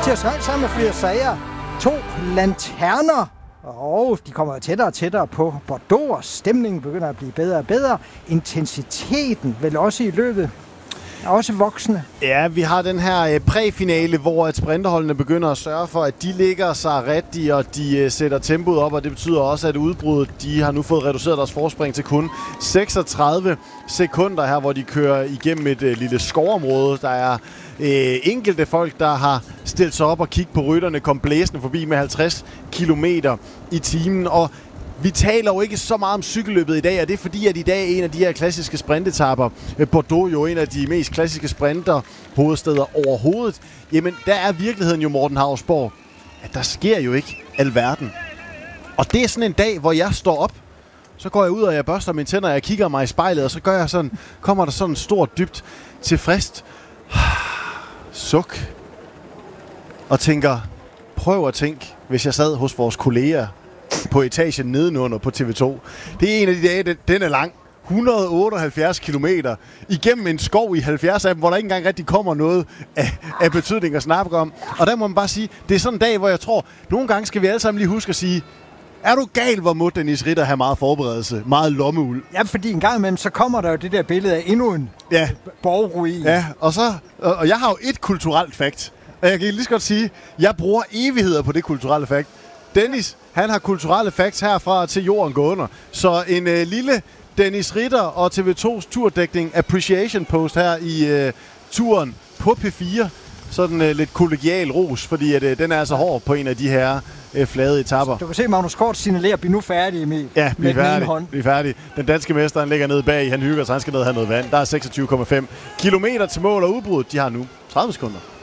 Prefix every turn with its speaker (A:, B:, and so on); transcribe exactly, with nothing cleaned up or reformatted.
A: til at sammen med flere sager. To lanterner. Og de kommer tættere og tættere på Bordeaux, og stemningen begynder at blive bedre og bedre. Intensiteten vel også i løbet er også voksende.
B: Ja, vi har den her præfinale, hvor at sprinterholdene begynder at sørge for, at de ligger sig rigtigt, og de sætter tempoet op, og det betyder også, at udbruddet, de har nu fået reduceret deres forspring til kun seksogtredive sekunder her, hvor de kører igennem et øh, lille skovområde. Der er øh, enkelte folk, der har stillet sig op og kigget på rytterne, kom blæsende forbi med halvtreds kilometer i timen, og vi taler jo ikke så meget om cykelløbet i dag, og det er fordi, at i dag er en af de her klassiske sprintetapper, Bordeaux jo en af de mest klassiske sprinter hovedsteder overhovedet. Jamen, der er virkeligheden jo, Morten Hausborg, at der sker jo ikke alverden. Og det er sådan en dag, hvor jeg står op, så går jeg ud, og jeg børster mine tænder, og jeg kigger mig i spejlet, og så gør jeg sådan, kommer der sådan en stort, dybt tilfreds suk, og tænker, prøv at tænke, hvis jeg sad hos vores kolleger på etagen nedenunder på T V to. Det er en af de dage, den er lang. et hundrede og otteoghalvfjerds kilometer igennem en skov i halvfjerds af dem, hvor der ikke engang rigtig kommer noget af, af betydning at snakke om. Og der må man bare sige, det er sådan en dag, hvor jeg tror, nogle gange skal vi alle sammen lige huske at sige, er du gal, hvor må Dennis Ritter have meget forberedelse, meget lommeuld?
A: Ja, fordi en gang imellem, så kommer der jo det der billede af endnu en
B: ja.
A: borgruin.
B: Ja, og, så, og jeg har jo et kulturelt fakt, og jeg kan lige så godt sige, jeg bruger evigheder på det kulturelle fakt. Dennis, han har kulturelle facts herfra til jorden gå under. Så en øh, lille Dennis Ritter og T V tos turdækning appreciation post her i øh, turen på P fire. Sådan øh, lidt kollegial ros, fordi at, øh, den er altså hård på en af de her øh, flade etapper.
A: Du kan se, Magnus Kort signalerer, bliv nu færdig, Emil.
B: Ja, bliv færdig. Bliv færdig. Den danske mester, han ligger nede bag, han hygger sig, han skal ned og have noget vand. Der er seksogtyve komma fem kilometer til mål, og udbruddet, de har nu tredive sekunder.